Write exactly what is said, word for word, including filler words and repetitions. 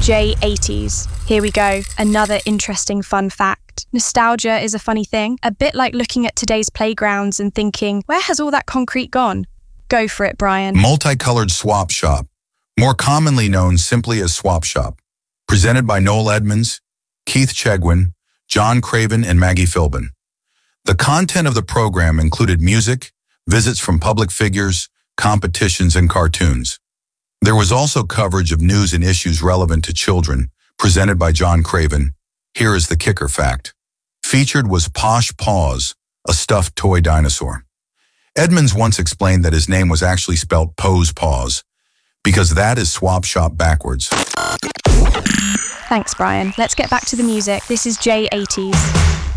J eighties. Here we go, another interesting fun fact. Nostalgia is a funny thing, a bit like looking at today's playgrounds and thinking, where has all that concrete gone? Go for it, Brian. Multicolored Swap Shop, more commonly known simply as Swap Shop. Presented by Noel Edmonds, Keith Chegwin, John Craven, and Maggie Philbin. The content of the program included music, visits from public figures, competitions, and cartoons. There was also coverage of news and issues relevant to children, presented by John Craven. Here is the kicker fact. Featured was Posh Paws, a stuffed toy dinosaur. Edmonds once explained that his name was actually spelt Pose Paws, because that is Swap Shop backwards. Thanks, Brian. Let's get back to the music. This is J eighties.